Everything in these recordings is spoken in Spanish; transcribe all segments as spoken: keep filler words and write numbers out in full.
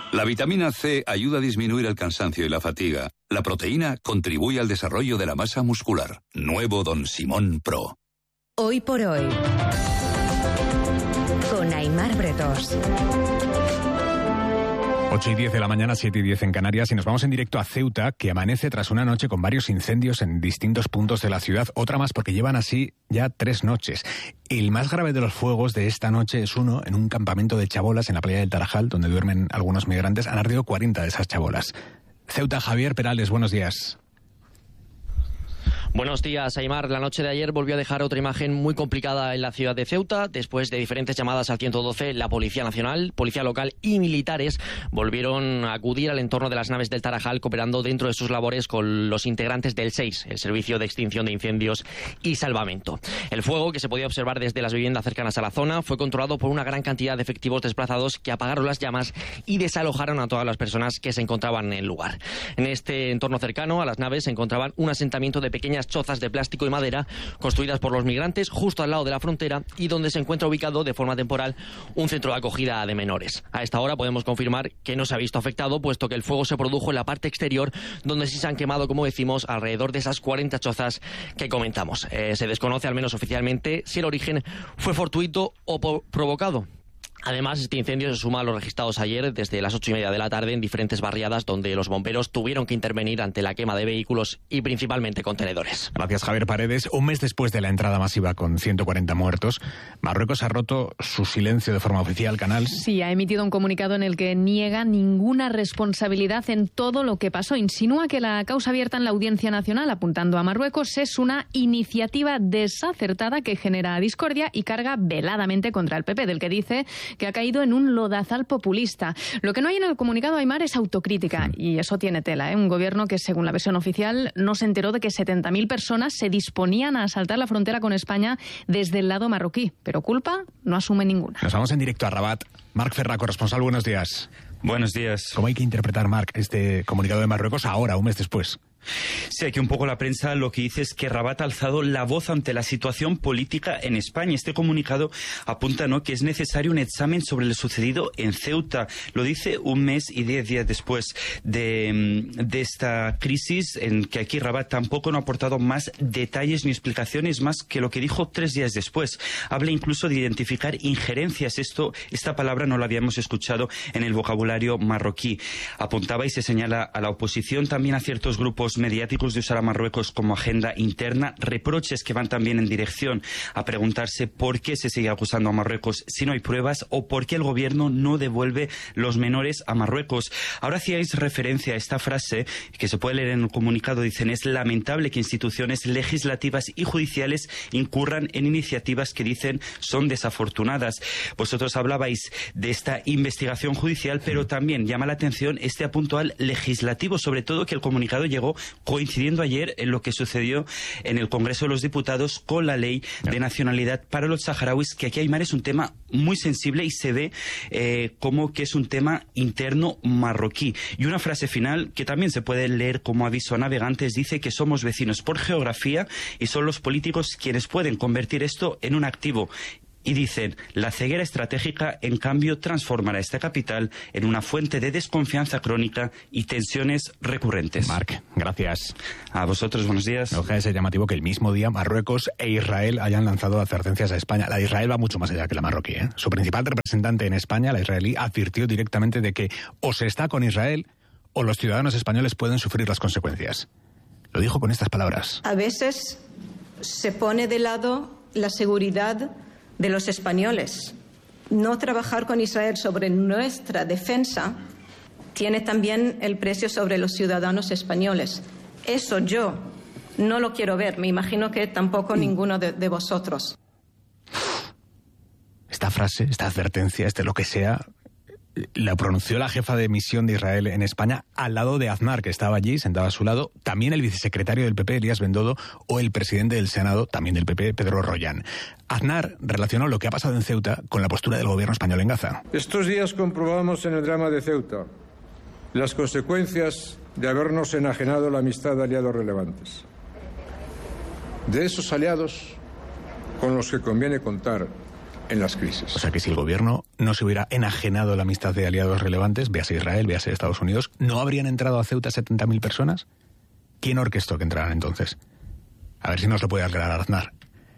La vitamina C ayuda a disminuir el cansancio y la fatiga. La proteína contribuye al desarrollo de la masa muscular. Nuevo Don Simón Pro. Hoy por hoy, con Aimar Bretos. ocho y diez de la mañana, siete y diez en Canarias, y nos vamos en directo a Ceuta, que amanece tras una noche con varios incendios en distintos puntos de la ciudad. Otra más porque llevan así ya tres noches. El más grave de los fuegos de esta noche es uno en un campamento de chabolas en la playa del Tarajal, donde duermen algunos migrantes. Han ardido cuarenta de esas chabolas. Ceuta, Javier Perales, buenos días. Buenos días, Aimar. La noche de ayer volvió a dejar otra imagen muy complicada en la ciudad de Ceuta. Después de diferentes llamadas al ciento doce, la Policía Nacional, Policía Local y militares volvieron a acudir al entorno de las naves del Tarajal, cooperando dentro de sus labores con los integrantes del SEIS, el Servicio de Extinción de Incendios y Salvamento. El fuego, que se podía observar desde las viviendas cercanas a la zona, fue controlado por una gran cantidad de efectivos desplazados que apagaron las llamas y desalojaron a todas las personas que se encontraban en el lugar. En este entorno cercano a las naves se encontraban un asentamiento de pequeñas chozas de plástico y madera construidas por los migrantes justo al lado de la frontera y donde se encuentra ubicado de forma temporal un centro de acogida de menores. A esta hora podemos confirmar que no se ha visto afectado, puesto que el fuego se produjo en la parte exterior, donde sí se han quemado, como decimos, alrededor de esas cuarenta chozas que comentamos. Eh, se desconoce, al menos oficialmente, si el origen fue fortuito o po- provocado. Además, este incendio se suma a los registrados ayer desde las ocho y media de la tarde en diferentes barriadas donde los bomberos tuvieron que intervenir ante la quema de vehículos y principalmente contenedores. Gracias, Javier Paredes. Un mes después de la entrada masiva con ciento cuarenta muertos, Marruecos ha roto su silencio de forma oficial, Canal. Sí, ha emitido un comunicado en el que niega ninguna responsabilidad en todo lo que pasó. Insinúa que la causa abierta en la Audiencia Nacional apuntando a Marruecos es una iniciativa desacertada que genera discordia y carga veladamente contra el P P, del que dice que ha caído en un lodazal populista. Lo que no hay en el comunicado, Aimar, es autocrítica, y eso tiene tela, ¿eh? Un gobierno que, según la versión oficial, no se enteró de que setenta mil personas se disponían a asaltar la frontera con España desde el lado marroquí, pero culpa no asume ninguna. Nos vamos en directo a Rabat. Marc Ferra, corresponsal, buenos días. Buenos días. ¿Cómo hay que interpretar, Marc, este comunicado de Marruecos ahora, un mes después? Sí, aquí un poco la prensa lo que dice es que Rabat ha alzado la voz ante la situación política en España. Este comunicado apunta, ¿no?, que es necesario un examen sobre lo sucedido en Ceuta. Lo dice un mes y diez días después de, de esta crisis, en que aquí Rabat tampoco no ha aportado más detalles ni explicaciones más que lo que dijo tres días después. Habla incluso de identificar injerencias. Esto, esta palabra no la habíamos escuchado en el vocabulario marroquí. Apuntaba y se señala a la oposición, también a ciertos grupos mediáticos, de usar a Marruecos como agenda interna, reproches que van también en dirección a preguntarse por qué se sigue acusando a Marruecos si no hay pruebas, o por qué el gobierno no devuelve los menores a Marruecos. Ahora hacíais referencia a esta frase que se puede leer en el comunicado. Dicen: es lamentable que instituciones legislativas y judiciales incurran en iniciativas que dicen son desafortunadas. Vosotros hablabais de esta investigación judicial, pero también llama la atención este apunto al legislativo, sobre todo que el comunicado llegó coincidiendo ayer en lo que sucedió en el Congreso de los Diputados con la ley de nacionalidad para los saharauis, que aquí, Aimar, es un tema muy sensible y se ve eh, como que es un tema interno marroquí. Y una frase final que también se puede leer como aviso a navegantes, dice que somos vecinos por geografía y son los políticos quienes pueden convertir esto en un activo. Y dicen: la ceguera estratégica, en cambio, transformará esta capital en una fuente de desconfianza crónica y tensiones recurrentes. Marc, gracias. A vosotros, buenos días. No deja de ser llamativo que el mismo día Marruecos e Israel hayan lanzado advertencias a España. La de Israel va mucho más allá que la marroquí, ¿eh? Su principal representante en España, la israelí, advirtió directamente de que o se está con Israel o los ciudadanos españoles pueden sufrir las consecuencias. Lo dijo con estas palabras: a veces se pone de lado la seguridad de los españoles. No trabajar con Israel sobre nuestra defensa tiene también el precio sobre los ciudadanos españoles. Eso yo no lo quiero ver. Me imagino que tampoco ninguno de, de vosotros. Esta frase, esta advertencia, este lo que sea, la pronunció la jefa de misión de Israel en España al lado de Aznar, que estaba allí, sentado a su lado, también el vicesecretario del P P, Elías Bendodo, o el presidente del Senado, también del P P, Pedro Rollán. Aznar relacionó lo que ha pasado en Ceuta con la postura del gobierno español en Gaza. Estos días comprobamos en el drama de Ceuta las consecuencias de habernos enajenado la amistad de aliados relevantes. De esos aliados con los que conviene contar en las crisis. O sea que si el gobierno no se hubiera enajenado la amistad de aliados relevantes, véase Israel, véase Estados Unidos, ¿no habrían entrado a Ceuta setenta mil personas? ¿Quién orquestó que entraran entonces? A ver si nos lo puede aclarar Aznar.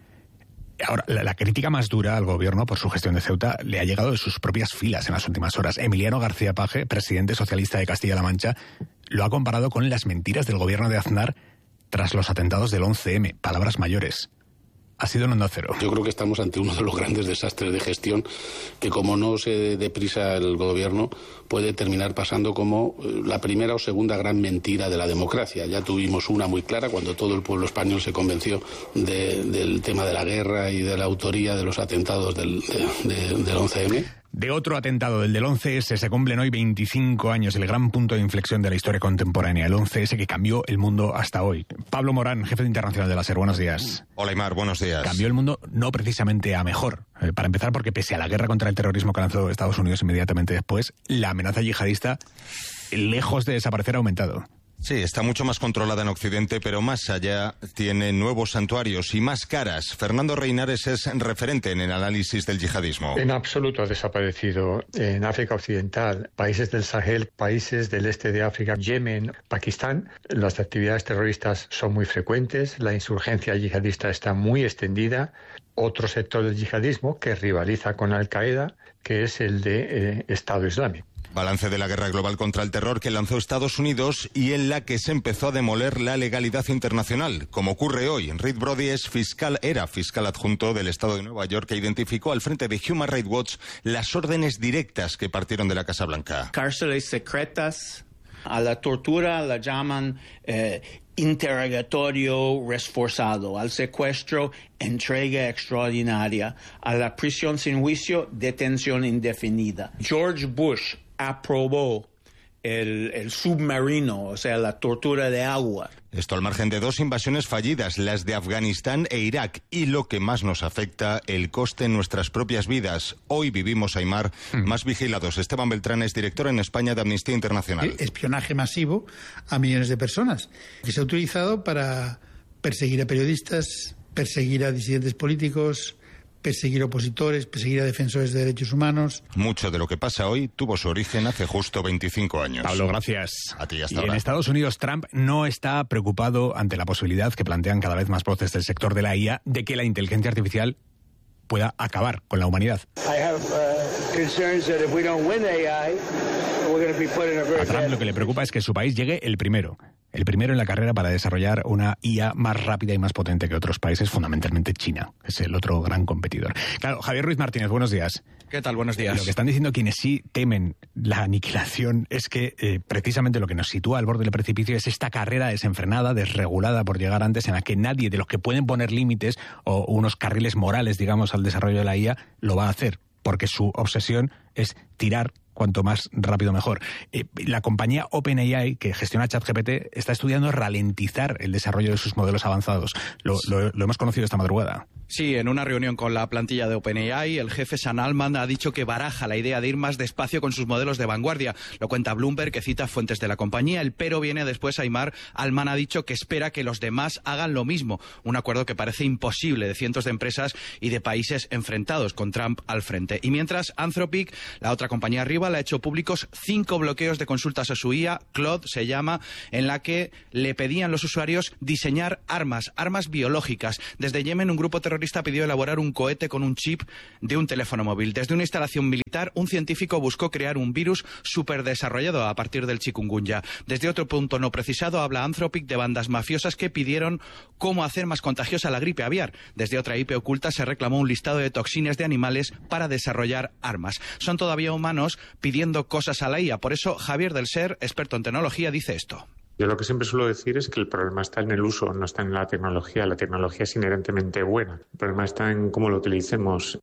Ahora, la, la crítica más dura al gobierno por su gestión de Ceuta le ha llegado de sus propias filas en las últimas horas. Emiliano García Paje, presidente socialista de Castilla-La Mancha, lo ha comparado con las mentiras del gobierno de Aznar tras los atentados del once eme. Palabras mayores. Ha sido en Onda Cero. Yo creo que estamos ante uno de los grandes desastres de gestión que, como no se dé prisa el gobierno, puede terminar pasando como la primera o segunda gran mentira de la democracia. Ya tuvimos una muy clara cuando todo el pueblo español se convenció de, del tema de la guerra y de la autoría de los atentados del, de, de, del once eme. De otro atentado, del del once ese, se cumplen hoy veinticinco años, el gran punto de inflexión de la historia contemporánea, el once ese que cambió el mundo hasta hoy. Pablo Morán, jefe de internacional de la SER, buenos días. Hola, Aimar, buenos días. Cambió el mundo no precisamente a mejor. Eh, para empezar, porque pese a la guerra contra el terrorismo que lanzó Estados Unidos inmediatamente después, la amenaza yihadista, lejos de desaparecer, ha aumentado. Sí, está mucho más controlada en Occidente, pero más allá tiene nuevos santuarios y más caras. Fernando Reinares es referente en el análisis del yihadismo. En absoluto ha desaparecido en África Occidental, países del Sahel, países del este de África, Yemen, Pakistán. Las actividades terroristas son muy frecuentes, la insurgencia yihadista está muy extendida. Otro sector del yihadismo que rivaliza con Al-Qaeda, que es el de eh, Estado Islámico. Balance de la guerra global contra el terror que lanzó Estados Unidos y en la que se empezó a demoler la legalidad internacional. Como ocurre hoy, Reed Brody es fiscal, era fiscal adjunto del Estado de Nueva York, que identificó al frente de Human Rights Watch las órdenes directas que partieron de la Casa Blanca. Cárceles secretas, a la tortura la llaman eh, interrogatorio reforzado, al secuestro entrega extraordinaria, a la prisión sin juicio detención indefinida. George Bush aprobó el, el submarino, o sea, la tortura de agua. Esto al margen de dos invasiones fallidas, las de Afganistán e Irak, y lo que más nos afecta, el coste en nuestras propias vidas. Hoy vivimos, Aimar, mm. más vigilados. Esteban Beltrán es director en España de Amnistía Internacional. Espionaje masivo a millones de personas, que se ha utilizado para perseguir a periodistas, perseguir a disidentes políticos, perseguir opositores, perseguir a defensores de derechos humanos. Mucho de lo que pasa hoy tuvo su origen hace justo veinticinco años. Pablo, gracias. A ti, hasta y ahora. En Estados Unidos, Trump no está preocupado ante la posibilidad que plantean cada vez más voces del sector de la I A de que la inteligencia artificial pueda acabar con la humanidad. A Trump lo que le preocupa es que su país llegue el primero. El primero en la carrera para desarrollar una I A más rápida y más potente que otros países, fundamentalmente China, que es el otro gran competidor. Claro, Javier Ruiz Martínez, buenos días. ¿Qué tal? Buenos días. Lo que están diciendo quienes sí temen la aniquilación es que eh, precisamente lo que nos sitúa al borde del precipicio es esta carrera desenfrenada, desregulada por llegar antes, en la que nadie de los que pueden poner límites o unos carriles morales, digamos, al desarrollo de la I A, lo va a hacer, porque su obsesión es tirar cuanto más rápido mejor. Eh, la compañía OpenAI, que gestiona ChatGPT, está estudiando ralentizar el desarrollo de sus modelos avanzados. Lo, lo, lo hemos conocido esta madrugada. Sí, en una reunión con la plantilla de OpenAI, el jefe Sam Altman ha dicho que baraja la idea de ir más despacio con sus modelos de vanguardia. Lo cuenta Bloomberg, que cita fuentes de la compañía. El pero viene después, Aimar. Altman ha dicho que espera que los demás hagan lo mismo. Un acuerdo que parece imposible de cientos de empresas y de países enfrentados, con Trump al frente. Y mientras, Anthropic, la otra compañía rival, ha hecho públicos cinco bloqueos de consultas a su I A, Claude se llama, en la que le pedían los usuarios diseñar armas, armas biológicas. Desde Yemen, un grupo terrorista pidió elaborar un cohete con un chip de un teléfono móvil. Desde una instalación militar, un científico buscó crear un virus superdesarrollado a partir del chikungunya. Desde otro punto no precisado, habla Anthropic de bandas mafiosas que pidieron cómo hacer más contagiosa la gripe aviar. Desde otra I P oculta se reclamó un listado de toxinas de animales para desarrollar armas. Son todavía humanos pidiendo cosas a la I A. Por eso, Javier del Ser, experto en tecnología, dice esto. Yo lo que siempre suelo decir es que el problema está en el uso, no está en la tecnología. La tecnología es inherentemente buena. El problema está en cómo lo utilicemos.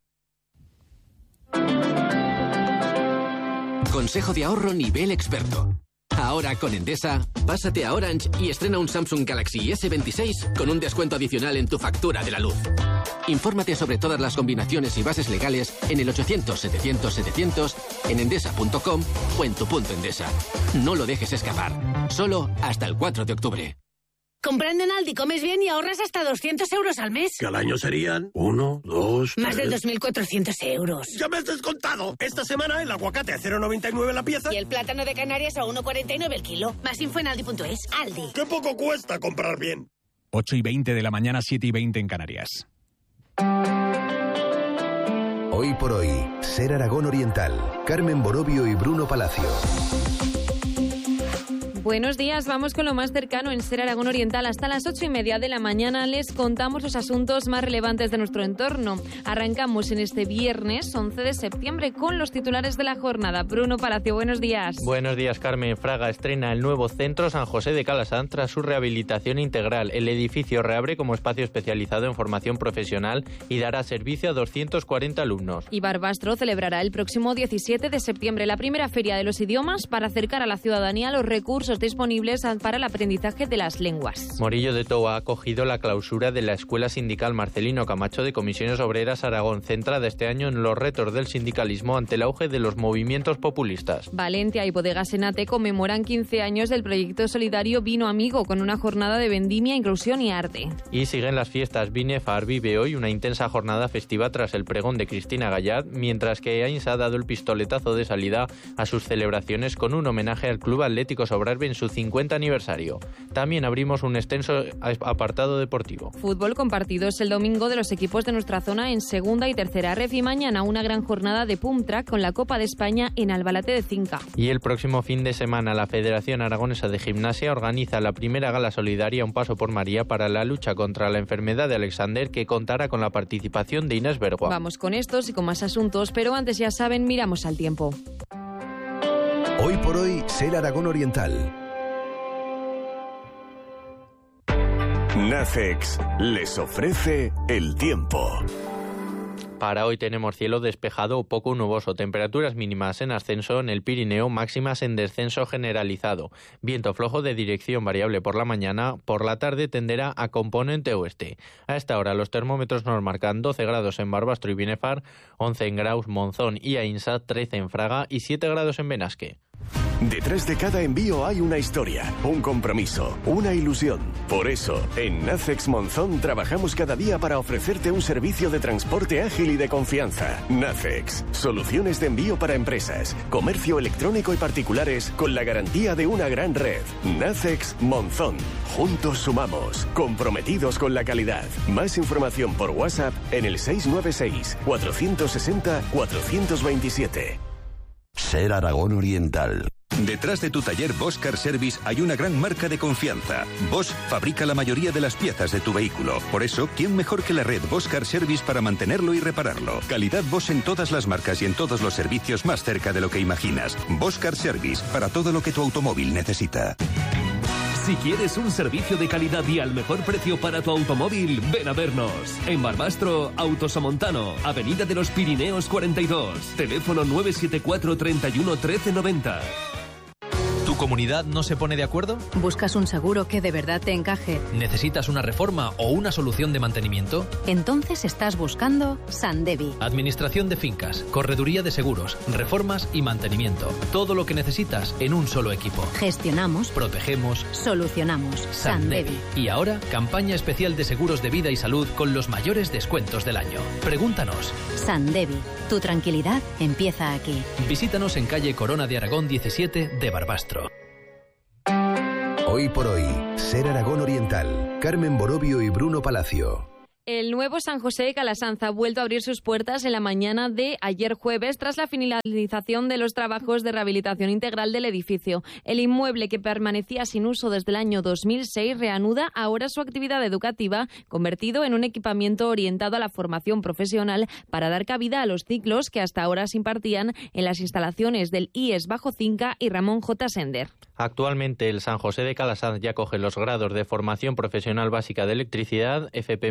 Consejo de ahorro nivel experto. Ahora con Endesa, pásate a Orange y estrena un Samsung Galaxy ese veintiséis con un descuento adicional en tu factura de la luz. Infórmate sobre todas las combinaciones y bases legales en el ochocientos setecientos setecientos, en endesa punto com o en tu punto Endesa. No lo dejes escapar. Solo hasta el cuatro de octubre. Comprando en Aldi comes bien y ahorras hasta doscientos euros al mes. Que al año serían uno, dos, Más tres... de dos mil cuatrocientos euros. ¡Ya me has descontado! Esta semana el aguacate a cero coma noventa y nueve la pieza. Y el plátano de Canarias a uno coma cuarenta y nueve el kilo. Más info en aldi punto es. Aldi. ¡Qué poco cuesta comprar bien! ocho y veinte de la mañana, siete y veinte en Canarias. Hoy por hoy, Ser Aragón Oriental. Carmen Borovio y Bruno Palacio. Buenos días, vamos con lo más cercano en Ser Aragón Oriental. Hasta las ocho y media de la mañana les contamos los asuntos más relevantes de nuestro entorno. Arrancamos en este viernes once de septiembre con los titulares de la jornada. Bruno Palacio, buenos días. Buenos días, Carmen. Fraga estrena el nuevo Centro San José de Calasanz tras su rehabilitación integral. El edificio reabre como espacio especializado en formación profesional y dará servicio a doscientos cuarenta alumnos. Y Barbastro celebrará el próximo diecisiete de septiembre la primera Feria de los Idiomas para acercar a la ciudadanía los recursos disponibles para el aprendizaje de las lenguas. Morillo de Tou ha acogido la clausura de la Escuela Sindical Marcelino Camacho de Comisiones Obreras Aragón, centrada este año en los retos del sindicalismo ante el auge de los movimientos populistas. Valencia y Bodegas Enate conmemoran quince años del proyecto solidario Vino Amigo con una jornada de vendimia, inclusión y arte. Y siguen las fiestas. Binefar vive hoy una intensa jornada festiva tras el pregón de Cristina Gallard, mientras que Ains ha dado el pistoletazo de salida a sus celebraciones con un homenaje al Club Atlético Sobrarbe en su cincuenta aniversario. También abrimos un extenso apartado deportivo. Fútbol con partidos el domingo de los equipos de nuestra zona en segunda y tercera ref, y mañana una gran jornada de pump track con la Copa de España en Albalate de Cinca. Y el próximo fin de semana la Federación Aragonesa de Gimnasia organiza la primera gala solidaria Un Paso por María para la lucha contra la enfermedad de Alexander, que contará con la participación de Inés Bergua. Vamos con estos y con más asuntos, pero antes, ya saben, miramos al tiempo. Hoy por hoy, Ser Aragón Oriental. Nacex les ofrece el tiempo. Para hoy tenemos cielo despejado o poco nuboso, temperaturas mínimas en ascenso en el Pirineo, máximas en descenso generalizado. Viento flojo de dirección variable por la mañana, por la tarde tenderá a componente oeste. A esta hora los termómetros nos marcan doce grados en Barbastro y Binefar, once en Graus, Monzón y Aínsa, trece en Fraga y siete grados en Benasque. Detrás de cada envío hay una historia, un compromiso, una ilusión. Por eso, en Nacex Monzón trabajamos cada día para ofrecerte un servicio de transporte ágil y de confianza. Nacex, soluciones de envío para empresas, comercio electrónico y particulares con la garantía de una gran red. Nacex Monzón. Juntos sumamos, comprometidos con la calidad. Más información por WhatsApp en el seis nueve seis, cuatro seis cero, cuatro dos siete. Ser Aragón Oriental. Detrás de tu taller Bosch Car Service hay una gran marca de confianza. Bosch fabrica la mayoría de las piezas de tu vehículo. Por eso, ¿quién mejor que la red Bosch Car Service para mantenerlo y repararlo? Calidad Bosch en todas las marcas y en todos los servicios, más cerca de lo que imaginas. Bosch Car Service, para todo lo que tu automóvil necesita. Si quieres un servicio de calidad y al mejor precio para tu automóvil, ven a vernos. En Barbastro, Autosomontano, Avenida de los Pirineos cuarenta y dos. Teléfono nueve siete cuatro, treinta y uno, trece noventa. ¿Tu comunidad no se pone de acuerdo? ¿Buscas un seguro que de verdad te encaje? ¿Necesitas una reforma o una solución de mantenimiento? Entonces estás buscando Sandevi. Administración de fincas, correduría de seguros, reformas y mantenimiento. Todo lo que necesitas en un solo equipo. Gestionamos, protegemos, solucionamos. Sandevi. Y ahora, campaña especial de seguros de vida y salud con los mayores descuentos del año. Pregúntanos. Sandevi. Tu tranquilidad empieza aquí. Visítanos en calle Corona de Aragón diecisiete de Barbastro. Hoy por hoy, Ser Aragón Oriental. Carmen Borovio y Bruno Palacio. El nuevo San José de Calasanz ha vuelto a abrir sus puertas en la mañana de ayer jueves tras la finalización de los trabajos de rehabilitación integral del edificio. El inmueble, que permanecía sin uso desde el año dos mil seis, reanuda ahora su actividad educativa, convertido en un equipamiento orientado a la formación profesional para dar cabida a los ciclos que hasta ahora se impartían en las instalaciones del I E S Bajo Cinca y Ramón J. Sender. Actualmente el San José de Calasanz ya acoge los grados de formación profesional básica de electricidad, F P medio de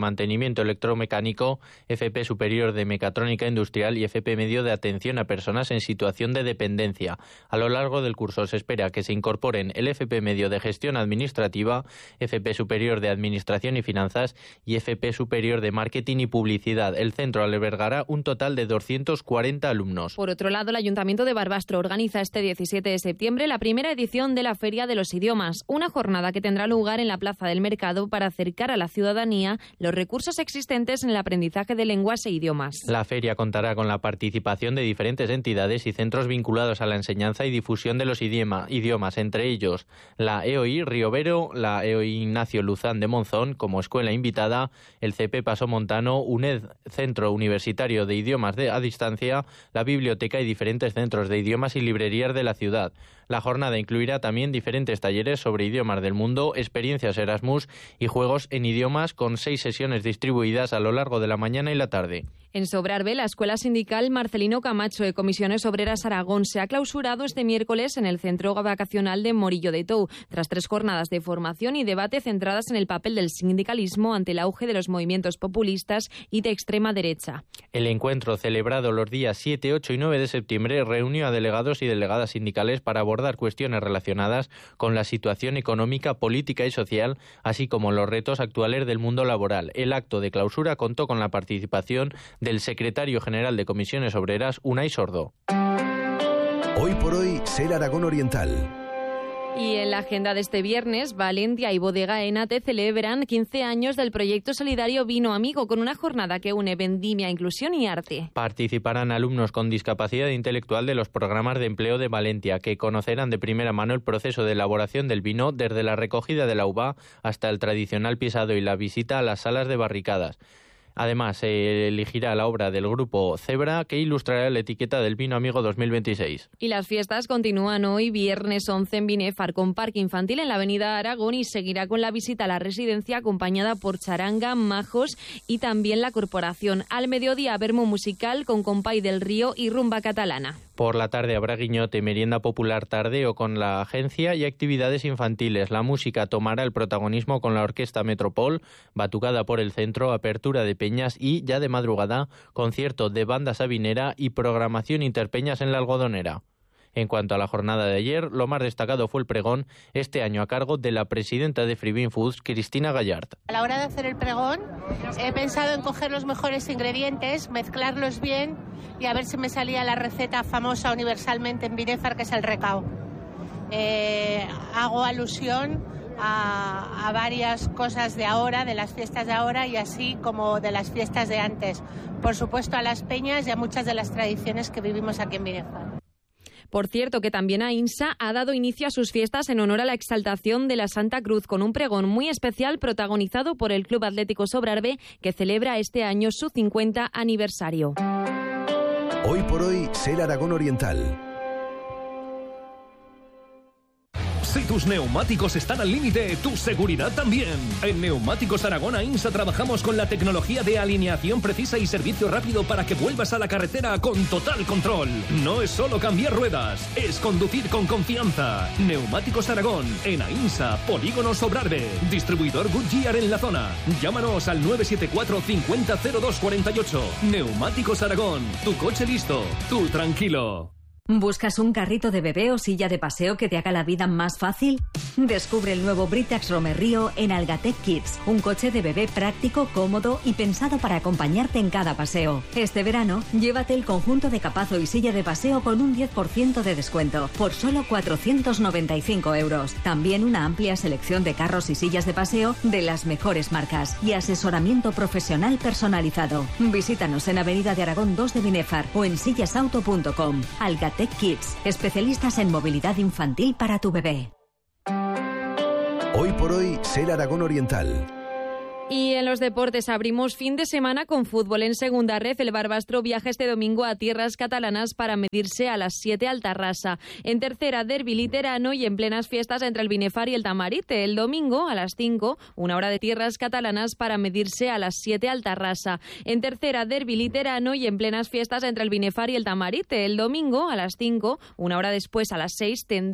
mantenimiento electromecánico, F P Superior de Mecatrónica Industrial y F P Medio de Atención a Personas en Situación de Dependencia. A lo largo del curso se espera que se incorporen el F P Medio de Gestión Administrativa, F P Superior de Administración y Finanzas y F P Superior de Marketing y Publicidad. El centro albergará un total de doscientos cuarenta alumnos. Por otro lado, el Ayuntamiento de Barbastro organiza este diecisiete de septiembre la primera edición de la Feria de los Idiomas, una jornada que tendrá lugar en la Plaza del Mercado para acercar a la ciudadanía los recursos existentes en el aprendizaje de lenguas e idiomas. La feria contará con la participación de diferentes entidades y centros vinculados a la enseñanza y difusión de los idioma, idiomas, entre ellos la E O I Riovero, la E O I Ignacio Luzán de Monzón como escuela invitada, el C P Pasomontano, UNED, Centro Universitario de Idiomas de a Distancia, la Biblioteca y diferentes centros de idiomas y librerías de la ciudad. La jornada incluirá también diferentes talleres sobre idiomas del mundo, experiencias Erasmus y juegos en idiomas con seis sesiones distribuidas a lo largo de la mañana y la tarde. En Sobrarbe, la Escuela Sindical Marcelino Camacho de Comisiones Obreras Aragón se ha clausurado este miércoles en el centro vacacional de Morillo de Tou, tras tres jornadas de formación y debate centradas en el papel del sindicalismo ante el auge de los movimientos populistas y de extrema derecha. El encuentro, celebrado los días siete, ocho y nueve de septiembre, reunió a delegados y delegadas sindicales para abordar cuestiones relacionadas con la situación económica, política y social, así como los retos actuales del mundo laboral. El acto de clausura contó con la participación del secretario general de Comisiones Obreras, Unai Sordo. Hoy por hoy, Ser Aragón Oriental. Y en la agenda de este viernes, Valentia y Bodega Enate celebran quince años del proyecto solidario Vino Amigo, con una jornada que une vendimia, inclusión y arte. Participarán alumnos con discapacidad intelectual de los programas de empleo de Valentia, que conocerán de primera mano el proceso de elaboración del vino, desde la recogida de la uva hasta el tradicional pisado y la visita a las salas de barricadas. Además, se elegirá la obra del grupo Zebra, que ilustrará la etiqueta del Vino Amigo dos mil veintiséis. Y las fiestas continúan hoy, viernes once, en Binefar, con parque infantil en la avenida Aragón, y seguirá con la visita a la residencia acompañada por charanga, majos y también la corporación. Al mediodía, vermú musical con Compay del Río y rumba catalana. Por la tarde habrá guiñote, merienda popular tardeo con la agencia y actividades infantiles. La música tomará el protagonismo con la Orquesta Metropol, batucada por el centro, apertura de peñas y, ya de madrugada, concierto de banda sabinera y programación interpeñas en la Algodonera. En cuanto a la jornada de ayer, lo más destacado fue el pregón, este año a cargo de la presidenta de Freebin Foods, Cristina Gallard. A la hora de hacer el pregón, he pensado en coger los mejores ingredientes, mezclarlos bien y a ver si me salía la receta famosa universalmente en Binefar, que es el recao. Eh, hago alusión a, a varias cosas de ahora, de las fiestas de ahora y así como de las fiestas de antes. Por supuesto, a las peñas y a muchas de las tradiciones que vivimos aquí en Binefar. Por cierto, que también AINSA ha dado inicio a sus fiestas en honor a la exaltación de la Santa Cruz, con un pregón muy especial protagonizado por el Club Atlético Sobrarbe, que celebra este año su cincuenta aniversario. Hoy por hoy, Ser Aragón Oriental. Si tus neumáticos están al límite, tu seguridad también. En Neumáticos Aragón AINSA trabajamos con la tecnología de alineación precisa y servicio rápido para que vuelvas a la carretera con total control. No es solo cambiar ruedas, es conducir con confianza. Neumáticos Aragón, en AINSA, Polígono Sobrarbe. Distribuidor Goodyear en la zona. Llámanos al nueve siete cuatro cincuenta cero dos cuarenta y ocho. Neumáticos Aragón, tu coche listo, tú tranquilo. ¿Buscas un carrito de bebé o silla de paseo que te haga la vida más fácil? Descubre el nuevo Britax Romerrío en Algatec Kids, un coche de bebé práctico, cómodo y pensado para acompañarte en cada paseo. Este verano, llévate el conjunto de capazo y silla de paseo con un diez por ciento de descuento, por solo cuatrocientos noventa y cinco euros. También una amplia selección de carros y sillas de paseo de las mejores marcas y asesoramiento profesional personalizado. Visítanos en Avenida de Aragón dos de Binefar o en sillasauto punto com. Algatec Tech Kids, especialistas en movilidad infantil para tu bebé. Hoy por hoy, Ser Aragón Oriental. Y en los deportes abrimos fin de semana con fútbol. En segunda red, el Barbastro viaja este domingo a tierras catalanas para medirse a las siete al Tarrasa. En tercera, derbi literano y en plenas fiestas entre el Binefar y el Tamarite. El domingo a las cinco, una hora de tierras catalanas para medirse a las siete al Tarrasa. En tercera, derbi literano y en plenas fiestas entre el Binefar y el Tamarite. El domingo a las cinco, una hora después a las seis, tendrá